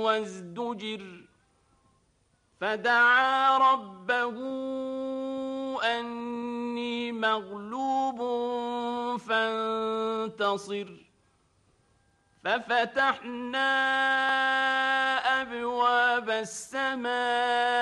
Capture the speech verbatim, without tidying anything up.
وازدجر فدعا ربه أني مغلوب فانتصر ففتحنا أبواب السماء